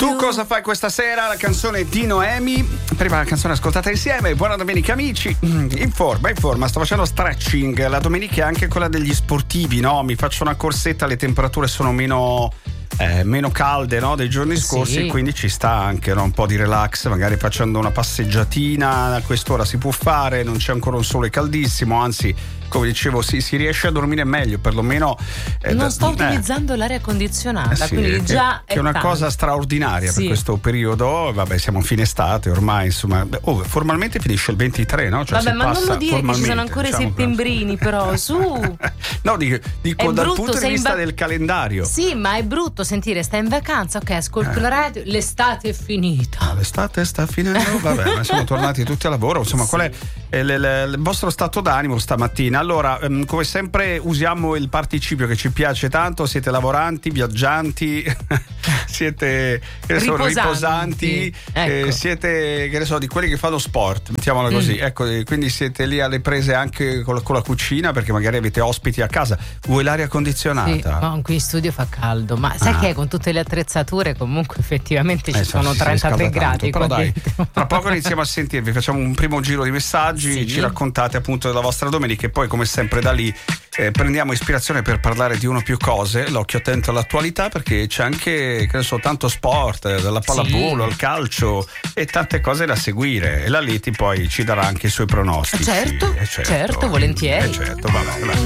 Tu cosa fai questa sera? La canzone di Noemi. Prima la canzone ascoltata insieme. Buona domenica amici. In forma. Sto facendo stretching. La domenica è anche quella degli sportivi, no? Mi faccio una corsetta, le temperature sono meno calde, no? Dei giorni scorsi, sì. Quindi ci sta anche, no? Un po' di relax, magari facendo una passeggiatina. A quest'ora si può fare, non c'è ancora un sole caldissimo, anzi, come dicevo, si riesce a dormire meglio, perlomeno. Non sto utilizzando l'aria condizionata, sì, quindi già che è una tanto. Cosa straordinaria, sì. Per questo periodo. Vabbè, siamo a fine estate ormai, insomma. Formalmente finisce il 23, no? Cioè, vabbè, ma non lo dire che ci sono ancora i settembrini, però su. No, dico dal punto di vista del calendario. Sì, ma è brutto sentire stai in vacanza, ok, ascolto la radio, l'estate è finita. L'estate sta finendo, vabbè, ma siamo tornati tutti a lavoro. Insomma, sì. Qual è il vostro stato d'animo stamattina? Allora, come sempre usiamo il participio che ci piace tanto. Siete lavoranti, viaggianti, siete riposanti, ecco. Siete, che ne so, di quelli che fanno sport, mettiamola così. Ecco, quindi siete lì alle prese anche con la cucina, perché magari avete ospiti a casa. Vuoi l'aria condizionata? Sì, ma qui in studio fa caldo, ma sai che con tutte le attrezzature comunque effettivamente ci sono 33 gradi. Però dai, tra poco iniziamo a sentirvi, facciamo un primo giro di messaggi, sì. Ci raccontate appunto della vostra domenica e poi come sempre da lì prendiamo ispirazione per parlare di uno o più cose, l'occhio attento all'attualità, perché c'è anche, che ne so, tanto sport, dalla pallavolo al calcio e tante cose da seguire, e la Liti poi ci darà anche i suoi pronostici. Certo, volentieri. Certo, vabbè.